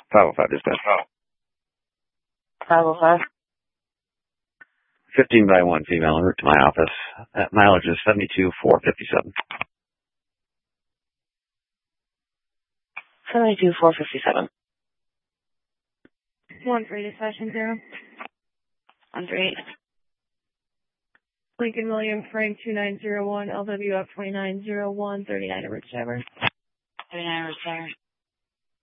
505 dispatch. 505. 15 by 1 female en route to my office. Mileage is 72,457. 72,457. 13 dispatch 0. 13. Lincoln William Frank 2901 LWF 2901 39 Rich Driver. 39 Rich Driver.